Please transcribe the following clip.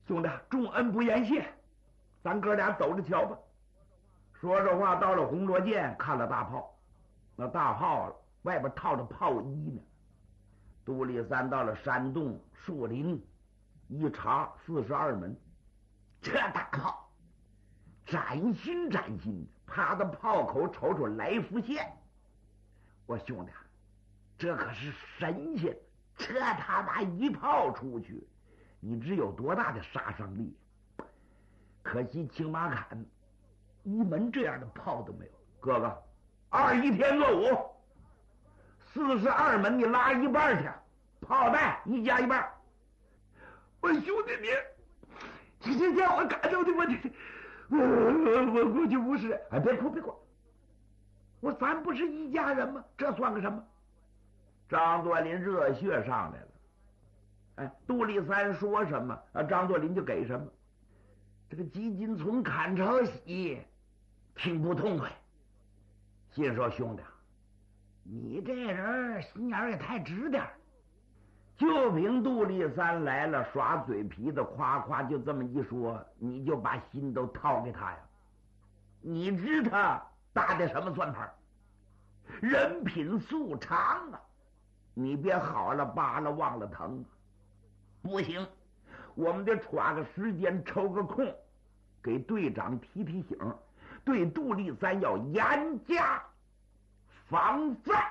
兄弟，重恩不言谢，咱哥俩走着瞧吧。说着话，到了红罗涧，看了大炮，那大炮外边套着炮衣呢。杜立三到了山洞树林，一查42门，这大炮崭新崭新的，趴到炮口瞅瞅来福线。我兄弟，这可是神仙，这他妈一炮出去，你知有多大的杀伤力？可惜青马坎一门这样的炮都没有。哥哥，21天恶武，42门你拉一半去，炮弹1加1半。我兄弟你这叫我感受的我估计不是。哎，别哭别哭，我咱不是一家人吗？这算个什么？张作霖热血上来了。哎，杜立三说什么张作霖就给什么。这个吉金村看朝喜挺不痛快，心说兄弟，你这人心眼也太直点，就凭杜立三来了耍嘴皮子，夸夸就这么一说，你就把心都掏给他呀？你知他打的什么算盘？人品素长啊！你别好了扒了忘了疼，不行，我们得抓个时间抽个空，给队长提提醒，对杜立三要严加防范。